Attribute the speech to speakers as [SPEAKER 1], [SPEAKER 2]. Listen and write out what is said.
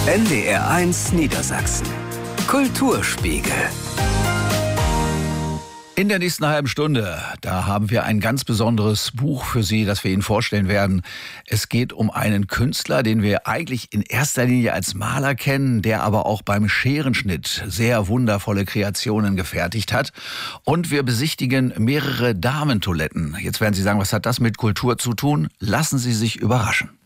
[SPEAKER 1] NDR1 Niedersachsen. Kulturspiegel.
[SPEAKER 2] In der nächsten halben Stunde, da haben wir ein ganz besonderes Buch für Sie, das wir Ihnen vorstellen werden. Es geht um einen Künstler, den wir eigentlich in erster Linie als Maler kennen, der aber auch beim Scherenschnitt sehr wundervolle Kreationen gefertigt hat. Und wir besichtigen mehrere Damentoiletten. Jetzt werden Sie sagen, was hat das mit Kultur zu tun? Lassen Sie sich überraschen.